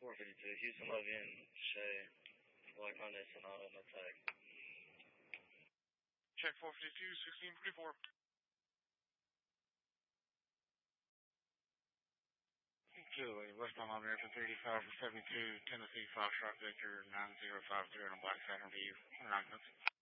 452, Houston Logan, Shay, Black Monday, Sonata, no tag. Check 452, 1644. Julie, westbound on American 35 for 72, Tennessee, Foxtrot Victor, 9053 on a Black Saturn View, 9 minutes.